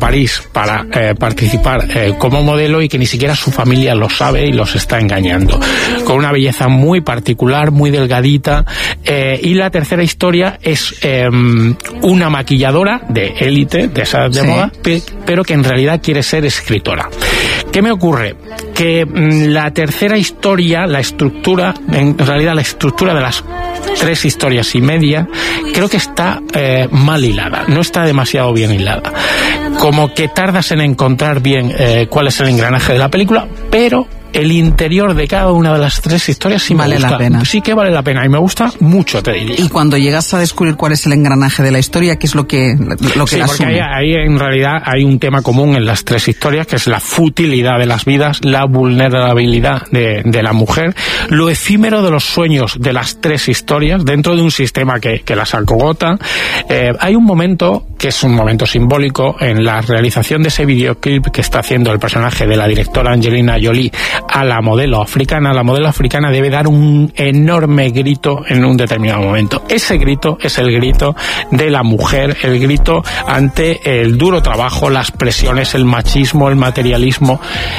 París para participar como modelo y que ni siquiera su familia lo sabe y los está engañando. Con una belleza muy particular, muy delgadita. Y la tercera historia es una maquilladora de élite, de esas de moda, pero que en realidad quiere ser escritora. ¿Qué me ocurre? Que la tercera historia, la estructura de las 3 historias y media, creo que está mal hilada, no está demasiado bien hilada. Como que tardas en encontrar bien cuál es el engranaje de la película, pero el interior de cada una de las 3 historias sí vale la pena. Sí que vale la pena y me gusta mucho, te diría. Y cuando llegas a descubrir cuál es el engranaje de la historia, ¿qué es lo que sí, la porque asume? ahí en realidad hay un tema común en las 3 historias, que es la futilidad de las vidas, la vulnerabilidad de la mujer, lo efímero de los sueños de las 3 historias dentro de un sistema que las acogota. Hay un momento que es un momento simbólico en la realización de ese videoclip que está haciendo el personaje de la directora Angelina Jolie a la modelo africana. La modelo africana debe dar un enorme grito en un determinado momento. Ese grito es el grito de la mujer, el grito ante el duro trabajo, las presiones, el machismo, el materialismo.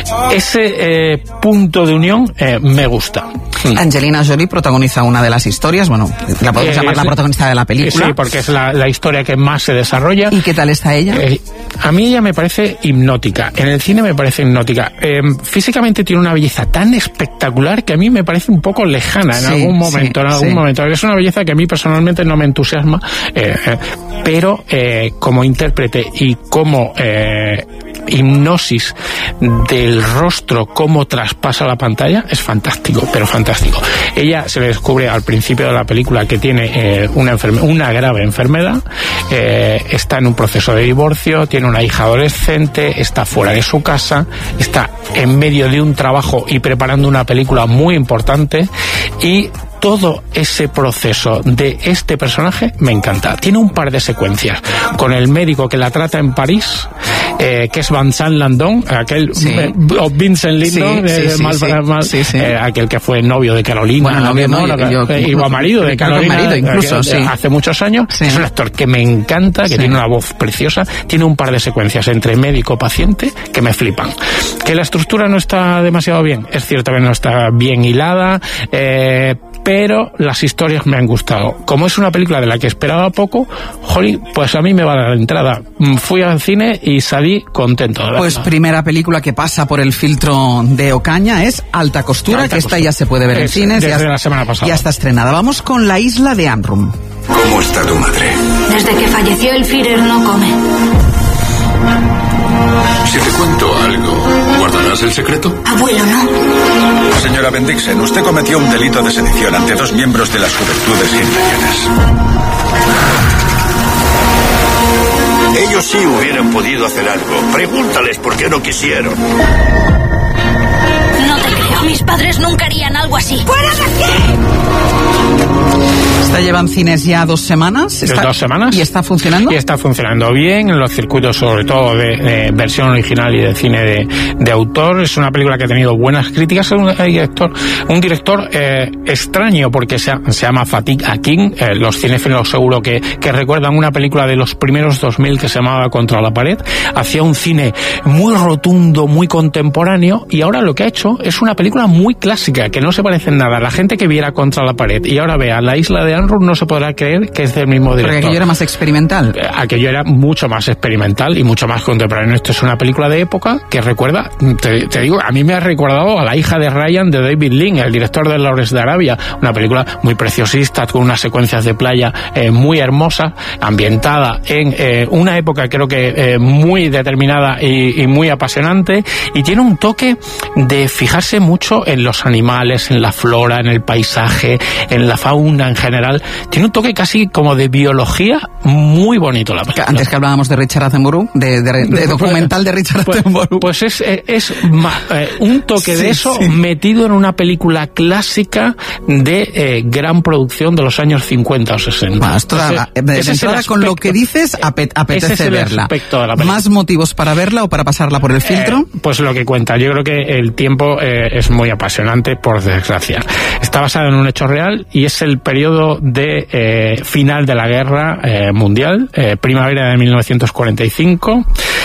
Ese punto de unión me gusta. Angelina Jolie protagoniza una de las historias, bueno, la podemos llamar la protagonista de la película. Sí, porque es la historia que más se desarrolla. ¿Y qué tal está ella? A mí ella me parece hipnótica. En el cine me parece hipnótica. Físicamente tiene una belleza tan espectacular que a mí me parece un poco lejana en algún momento. Es una belleza que a mí personalmente no me entusiasma, pero como intérprete y como hipnosis del rostro, cómo traspasa la pantalla, es fantástico, pero fantástico. Ella se le descubre al principio de la película que tiene una grave enfermedad, está en un proceso de divorcio, tiene una hija adolescente, está fuera de su casa, está en medio de un trabajo y preparando una película muy importante, y todo ese proceso de este personaje me encanta. Tiene un par de secuencias con el médico que la trata en París, que es Vincent Lindon, o Vincent Lindon, aquel que fue novio de Carolina, iba marido de Carolina, incluso, hace muchos años. Es un actor que me encanta, que tiene una voz preciosa, tiene un par de secuencias entre médico-paciente que me flipan. Que la estructura no está demasiado bien, es cierto que no está bien hilada, pero las historias me han gustado. Como es una película de la que esperaba poco, pues a mí me va a dar la entrada. Fui al cine y salí contento de verla. Pues primera película que pasa por el filtro de Ocaña es Alta Costura, que esta ya se puede ver en cines. Desde la semana pasada. Ya está estrenada. Vamos con La isla de Amrum. ¿Cómo está tu madre? Desde que falleció el Führer no come. Si te cuento algo, ¿guardarás el secreto? Abuelo, no. Señora Bendixen, usted cometió un delito de sedición ante 2 miembros de las Juventudes Hitlerianas. Ellos sí hubieran podido hacer algo. Pregúntales por qué no quisieron. No te creo. Mis padres nunca harían algo así. ¡Fuera de aquí! Esta lleva en cines ya 2 semanas. 2 semanas. ¿Y está funcionando? Y está funcionando bien en los circuitos, sobre todo de versión original y de cine de autor. Es una película que ha tenido buenas críticas. Es un director extraño, porque se llama Fatih Akin. Los cinéfilos seguro que recuerdan una película de los primeros 2000 que se llamaba Contra la pared. Hacía un cine muy rotundo, muy contemporáneo, y ahora lo que ha hecho es una película muy clásica, que no se parece en nada. La gente que viera Contra la pared y ahora vea La isla de Amrum no se podrá creer que es del mismo director. Porque aquello era más experimental. Aquello era mucho más experimental y mucho más contemporáneo. Esto es una película de época que recuerda, te digo, a mí me ha recordado a La hija de Ryan de David Lean, el director de Lawrence de Arabia. Una película muy preciosista, con unas secuencias de playa muy hermosas, ambientada en una época creo que muy determinada y muy apasionante, y tiene un toque de fijarse mucho en los animales, en la flora, en el paisaje, en la fauna en general. Tiene un toque casi como de biología muy bonito la película. Antes que hablábamos de Richard Attenborough, de documental de Richard Attenborough. Pues es un toque de eso metido en una película clásica de gran producción de los años 50 o 60. Bueno, con lo que dices, apetece verla. ¿Más motivos para verla o para pasarla por el filtro? Pues lo que cuenta. Yo creo que el tiempo es muy apasionante, por desgracia. Está basado en un hecho real y es el periodo de final de la guerra mundial, primavera de 1945.